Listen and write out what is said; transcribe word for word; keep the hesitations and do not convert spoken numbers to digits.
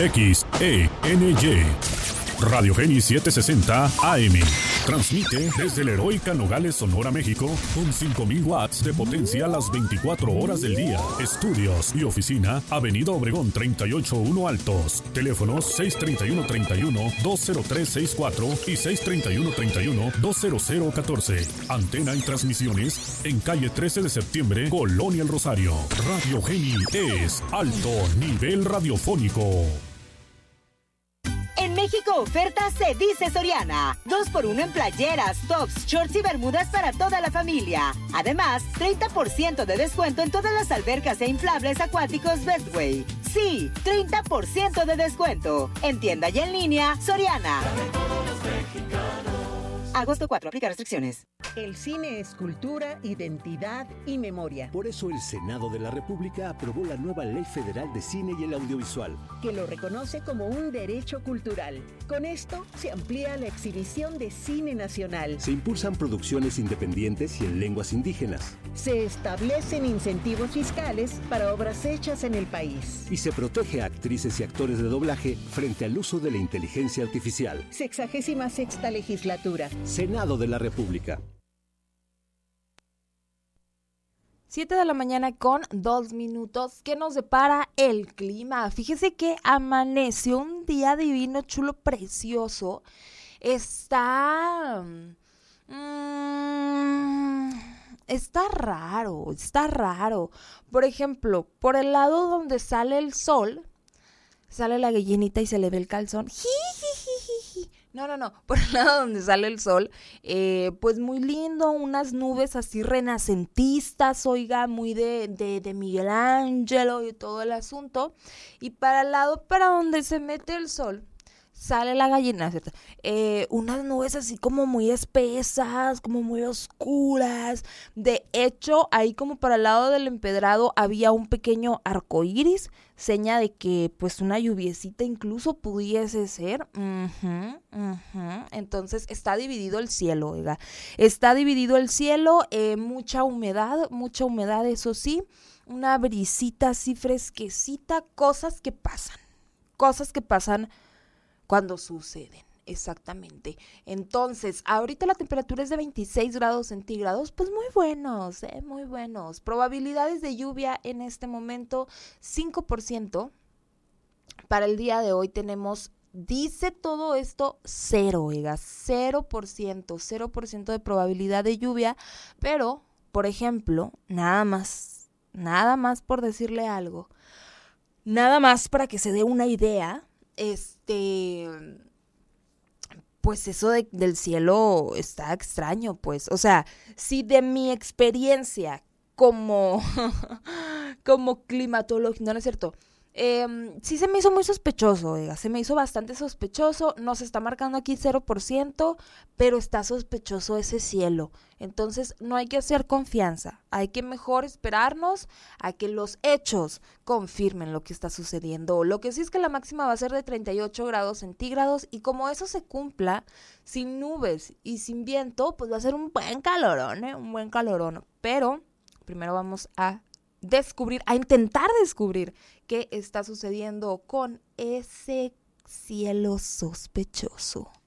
X E N Y. Radio Geni setecientos sesenta A M. Transmite desde la heroica Nogales, Sonora, México, con cinco mil watts de potencia las veinticuatro horas del día. Estudios y oficina, Avenida Obregón treinta y ocho uno Altos. Teléfonos seis treinta y uno treinta y uno dos cero tres sesenta y cuatro y seis treinta y uno treinta y uno dos cero cero catorce. Antena y transmisiones en calle trece de septiembre, Colonia El Rosario. Radio Geni es alto nivel radiofónico. En México oferta se dice Soriana. dos por uno en playeras, tops, shorts y bermudas para toda la familia. Además, treinta por ciento de descuento en todas las albercas e inflables acuáticos Bestway. Sí, treinta por ciento de descuento. En tienda y en línea, Soriana. Agosto cuatro, aplica restricciones. El cine es cultura, identidad y memoria. Por eso el Senado de la República aprobó la nueva Ley Federal de Cine y el Audiovisual, que lo reconoce como un derecho cultural. Con esto se amplía la exhibición de cine nacional. Se impulsan producciones independientes y en lenguas indígenas. Se establecen incentivos fiscales para obras hechas en el país. Y se protege a actrices y actores de doblaje frente al uso de la inteligencia artificial. Sexagésima sexta legislatura. Senado de la República. siete de la mañana con dos minutos. ¿Qué nos depara el clima? Fíjese que amaneció un día divino, chulo, precioso. Está... Mmm, está raro, está raro. Por ejemplo, por el lado donde sale el sol, sale la gallinita y se le ve el calzón. ¡Jijijiji! No, no, no, por el lado donde sale el sol, eh, pues muy lindo, unas nubes así renacentistas, oiga, muy de, de, de Miguel Ángelo y todo el asunto. Y para el lado para donde se mete el sol, sale la gallina, ¿cierto? Eh, unas nubes así como muy espesas, como muy oscuras. De hecho, ahí como para el lado del empedrado había un pequeño arco iris, seña de que pues una lluviecita incluso pudiese ser. Uh-huh, uh-huh. Entonces está dividido el cielo, oiga. Está dividido el cielo, eh, mucha humedad, mucha humedad, eso sí. Una brisita así fresquecita, cosas que pasan, cosas que pasan cuando suceden, exactamente. Entonces, ahorita la temperatura es de veintiséis grados centígrados, pues muy buenos, eh, muy buenos. Probabilidades de lluvia en este momento, cinco por ciento. Para el día de hoy tenemos, dice todo esto, cero, oiga, cero por ciento, cero por ciento de probabilidad de lluvia, pero, por ejemplo, nada más, nada más por decirle algo, nada más para que se dé una idea, Este, pues eso de, del cielo está extraño, pues, o sea, si de mi experiencia como, como climatólogo, no, no es cierto, eh, sí se me hizo muy sospechoso, oiga, se me hizo bastante sospechoso, nos está marcando aquí cero por ciento, pero está sospechoso ese cielo, entonces no hay que hacer confianza, hay que mejor esperarnos a que los hechos confirmen lo que está sucediendo. Lo que sí es que la máxima va a ser de treinta y ocho grados centígrados y como eso se cumpla, sin nubes y sin viento, pues va a ser un buen calorón, ¿eh? Un buen calorón, pero primero vamos a descubrir, a intentar descubrir qué está sucediendo con ese cielo sospechoso.